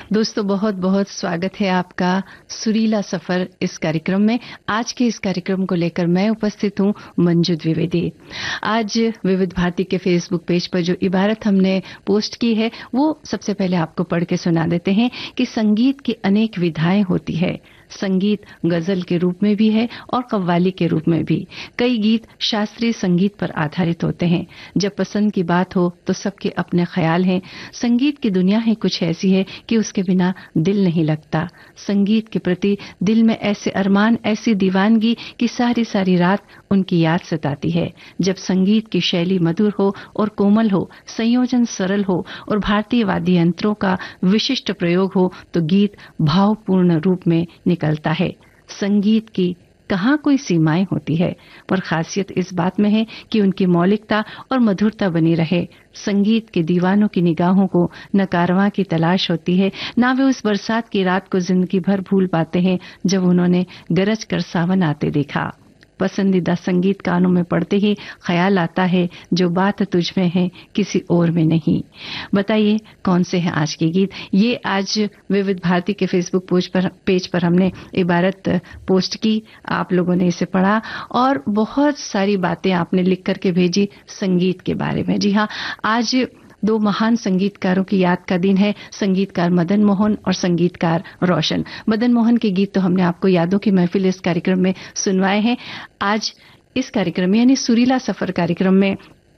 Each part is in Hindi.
दोस्तों, बहुत बहुत स्वागत है आपका सुरीला सफर इस कार्यक्रम में। आज के इस कार्यक्रम को लेकर मैं उपस्थित हूं मंजू द्विवेदी। आज विविध भारती के फेसबुक पेज पर जो इबारत हमने पोस्ट की है वो सबसे पहले आपको पढ़ के सुना देते हैं कि संगीत की अनेक विधाएं होती है। संगीत गजल के रूप में भी है और कव्वाली के रूप में भी। कई गीत शास्त्रीय संगीत पर आधारित होते हैं। जब पसंद की बात हो तो सबके अपने ख्याल हैं। संगीत की दुनिया ही कुछ ऐसी है कि उसके बिना दिल नहीं लगता। संगीत के प्रति दिल में ऐसे अरमान, ऐसी दीवानगी कि सारी सारी रात उनकी याद सताती है। जब संगीत की शैली मधुर हो और कोमल हो, संयोजन सरल हो और भारतीय वाद्य यंत्रों का विशिष्ट प्रयोग हो तो गीत भावपूर्ण रूप में निकलता है। संगीत की कहाँ कोई सीमाएं होती है, पर खासियत इस बात में है कि उनकी मौलिकता और मधुरता बनी रहे। संगीत के दीवानों की निगाहों को न कारवां की तलाश होती है, न वे उस बरसात की रात को जिंदगी भर भूल पाते हैं जब उन्होंने गरज कर सावन आते देखा। पसंदीदा संगीत कानों में पड़ते ही ख्याल आता है जो बात तुझ में है किसी और में नहीं। बताइए कौन से हैं आज के गीत। ये आज विविध भारती के फेसबुक पेज पर हमने इबारत पोस्ट की, आप लोगों ने इसे पढ़ा और बहुत सारी बातें आपने लिख करके भेजी संगीत के बारे में। जी हाँ, आज दो महान संगीतकारों की याद का दिन है, संगीतकार मदन मोहन और संगीतकार रोशन। मदन मोहन के गीत तो हमने आपको यादों की महफिल इस कार्यक्रम में सुनवाए हैं। आज इस कार्यक्रम में यानी सुरीला सफर कार्यक्रम में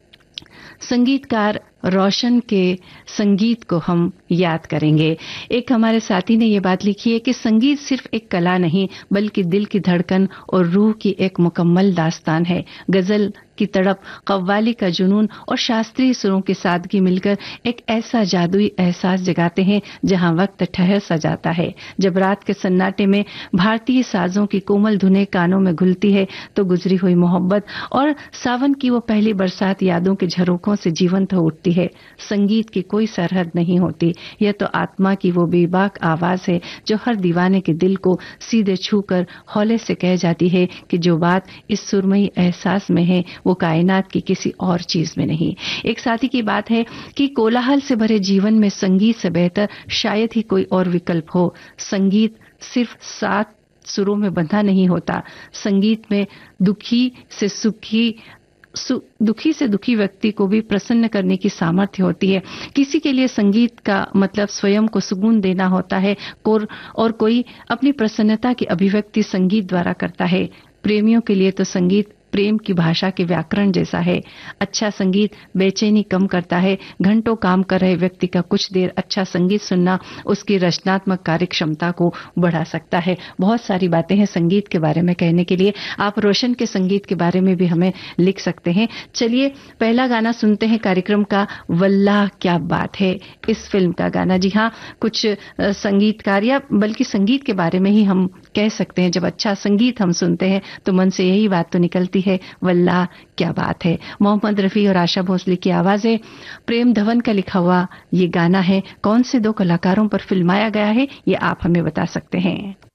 संगीतकार रोशन के संगीत को हम याद करेंगे। एक हमारे साथी ने ये बात लिखी है कि संगीत सिर्फ एक कला नहीं बल्कि दिल की धड़कन और रूह की एक मुकम्मल दास्तान है। गजल की तड़प, कव्वाली का जुनून और शास्त्रीय सुरों की सादगी मिलकर एक ऐसा जादुई एहसास जगाते हैं जहां वक्त ठहर सा जाता है। जब रात के सन्नाटे में भारतीय साजों की कोमल धुनें कानों में घुलती है तो गुजरी हुई मोहब्बत और सावन की वो पहली बरसात यादों के झरोखों से जीवंत हो उठती है। संगीत की कोई सरहद नहीं होती, यह तो आत्मा की वो बेबाक आवाज है जो हर दीवाने के दिल को सीधे छूकर हौले से कह जाती है कि जो बात इस सुरमई एहसास में है वो कायनात की किसी और चीज में नहीं। एक साथी की बात है कि कोलाहल से भरे जीवन में संगीत से बेहतर शायद ही कोई और विकल्प हो। संगीत सिर्फ 7 सुरों में बंधा नहीं होता। संगीत में दुखी से दुखी व्यक्ति को भी प्रसन्न करने की सामर्थ्य होती है। किसी के लिए संगीत का मतलब स्वयं को सुकून देना होता है और कोई अपनी प्रसन्नता की अभिव्यक्ति संगीत द्वारा करता है। प्रेमियों के लिए तो संगीत प्रेम की भाषा के व्याकरण जैसा है। अच्छा संगीत बेचैनी कम करता है। घंटों काम कर रहे व्यक्ति का कुछ देर अच्छा संगीत सुनना उसकी रचनात्मक कार्य क्षमता को बढ़ा सकता है। बहुत सारी बातें हैं संगीत के बारे में कहने के लिए। आप रोशन के संगीत के बारे में भी हमें लिख सकते हैं। चलिए पहला गाना सुनते हैं कार्यक्रम का, वल्लाह क्या बात है, इस फिल्म का गाना। जी हाँ, कुछ संगीतकार या बल्कि संगीत के बारे में ही हम कह सकते हैं। जब अच्छा संगीत हम सुनते हैं तो मन से यही बात तो निकलती है, वल्लाह क्या बात है। मोहम्मद रफी और आशा भोसले की आवाजें, प्रेम धवन का लिखा हुआ ये गाना है। कौन से 2 कलाकारों पर फिल्माया गया है ये आप हमें बता सकते हैं।